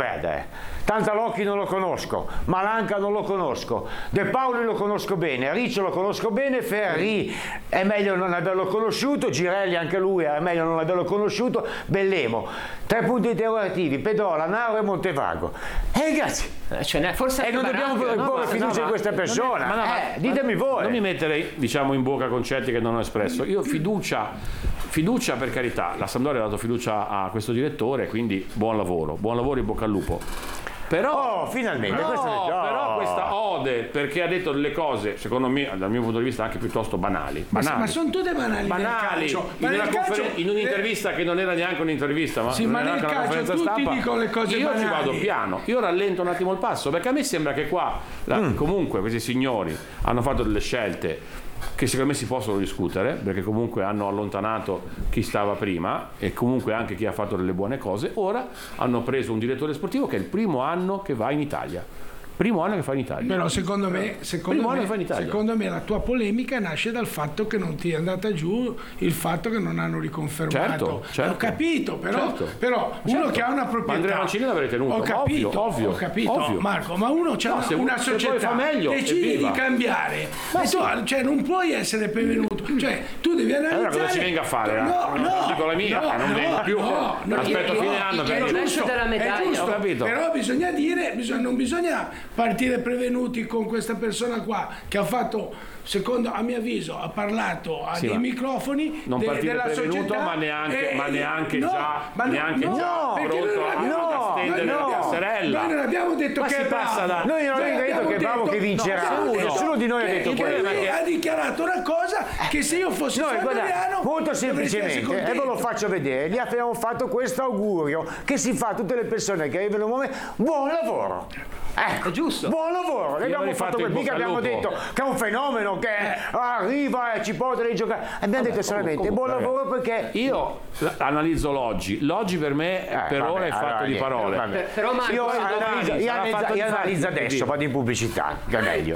perdere. Tantalocchi non lo conosco, Malanca non lo conosco, De Paoli lo conosco bene, Riccio lo conosco bene, Ferri è meglio non averlo conosciuto, Girelli anche lui è meglio non averlo conosciuto, Bellemo, 3 punti interrogativi, Pedrola, Nauro e Montevago. Ragazzi, forse non dobbiamo porre fiducia in questa persona. Ditemi voi. Non mi mettere, diciamo, in bocca concetti che non ho espresso. Io fiducia per carità, la Sampdoria ha dato fiducia a questo direttore, quindi buon lavoro, in bocca al lupo. Però finalmente però questa ode, perché ha detto delle cose, secondo me, dal mio punto di vista, anche piuttosto banali. Ma sono tutte banali. In un'intervista che non era neanche un'intervista, ma nel calcio tutti dicono le cose io banali. Ci vado piano, io rallento un attimo il passo, perché a me sembra che qua comunque questi signori hanno fatto delle scelte che secondo me si possono discutere, perché comunque hanno allontanato chi stava prima e comunque anche chi ha fatto delle buone cose. Ora hanno preso un direttore sportivo che è il primo anno che va in Italia. Però secondo me la tua polemica nasce dal fatto che non ti è andata giù il fatto che non hanno riconfermato. Certo. Ho capito, però uno che ha una proprietà. Ma Andrea Mancini l'avrei tenuto. Ho capito. Marco, ma uno c'ha una società, decidi di cambiare. Non puoi essere prevenuto. Tu devi analizzare. Allora cosa ci venga a fare? Dico la mia, non vengo più. Aspetto fine anno per è giusto, però bisogna dire, non bisogna partire prevenuti con questa persona qua che ha fatto, secondo a mio avviso, ha parlato a dei microfoni non partire della prevenuto, società, ma neanche già pronto a stendere la passerella. Noi non abbiamo detto che è bravo. Noi non abbiamo detto che è bravo, che vincerà. Nessuno di noi ha detto quello. Ha dichiarato una cosa che se io fossi sampdoriano, molto semplicemente, e ve lo faccio vedere, gli abbiamo fatto questo augurio che si fa a tutte le persone che arrivano al momento. Buon lavoro! È giusto. Buon lavoro, ne abbiamo fatto mica abbiamo detto che è un fenomeno che arriva e ci porta dei giocatori. Abbiamo detto solamente buon lavoro, perché io analizzo l'oggi per me per ora è fatto di parole. Però Marco, io analizzo adesso, vado in pubblicità, che è meglio.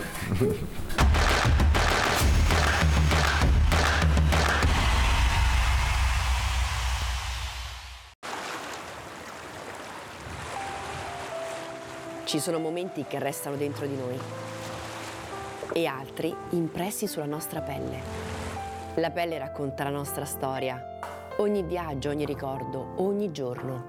Ci sono momenti che restano dentro di noi e altri impressi sulla nostra pelle. La pelle racconta la nostra storia, ogni viaggio, ogni ricordo, ogni giorno.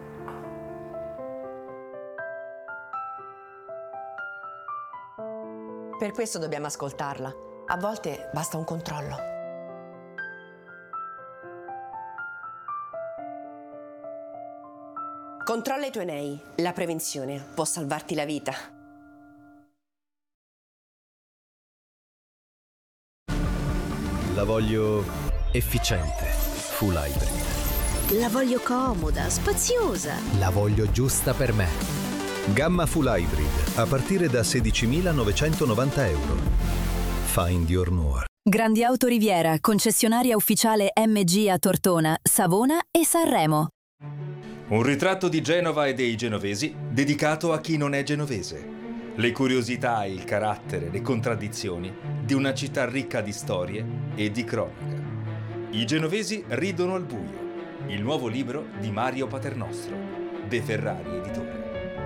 Per questo dobbiamo ascoltarla. A volte basta un controllo. Controlla i tuoi nei. La prevenzione può salvarti la vita. La voglio efficiente, full hybrid. La voglio comoda, spaziosa. La voglio giusta per me. Gamma full hybrid a partire da 16.990 euro. Find your more. Grandi Auto Riviera, concessionaria ufficiale MG a Tortona, Savona e Sanremo. Un ritratto di Genova e dei genovesi dedicato a chi non è genovese. Le curiosità, il carattere, le contraddizioni di una città ricca di storie e di cronaca. I genovesi ridono al buio. Il nuovo libro di Mario Paternostro, De Ferrari Editore.